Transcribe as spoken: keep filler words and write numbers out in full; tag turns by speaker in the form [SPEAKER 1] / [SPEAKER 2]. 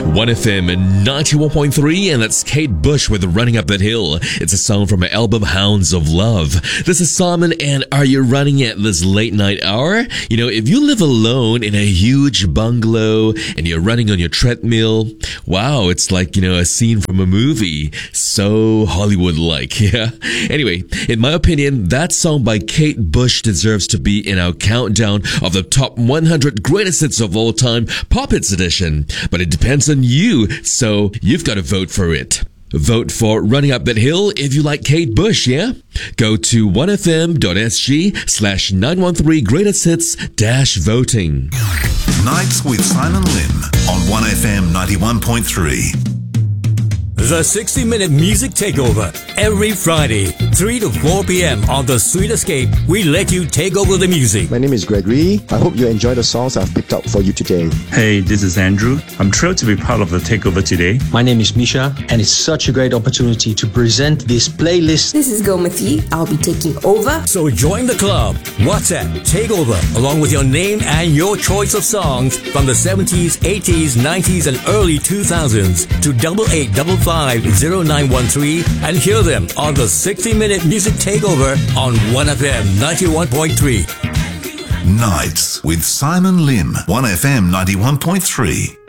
[SPEAKER 1] one F M ninety-one point three, and that's Kate Bush with Running Up That Hill. It's a song from her album Hounds of Love. This is Simon, and are you running at this late night hour? You know, if you live alone in a huge bungalow and you're running on your treadmill, wow, it's like, you know, a scene from a movie. So Hollywood-like, yeah? Anyway, in my opinion, that song by Kate Bush deserves to be in our countdown of the top one hundred greatest hits of all time, Pop Hits Edition. But it depends on you, so you've got to vote for it. Vote for Running Up That Hill if you like Kate Bush, yeah? Go to one f m dot s g slash nine one three greatest hits dash voting.
[SPEAKER 2] Nights with Simon Lim on one F M ninety-one point three.
[SPEAKER 3] The sixty minute Music Takeover. Every Friday, three to four p.m. on The Sweet Escape, we let you take over the music.
[SPEAKER 4] My name is Gregory. I hope you enjoy the songs I've picked up for you today.
[SPEAKER 5] Hey, this is Andrew. I'm thrilled to be part of the takeover today.
[SPEAKER 6] My name is Misha, and it's such a great opportunity to present this playlist.
[SPEAKER 7] This is Gomathi. I'll be taking over.
[SPEAKER 3] So join the club. WhatsApp Takeover, along with your name and your choice of songs from the seventies, eighties, nineties, and early two thousands to double eight double five zero nine one three and hear them on the sixty minute Music Takeover on one F M ninety-one point three.
[SPEAKER 2] Nights with Simon Lim, one F M ninety-one point three.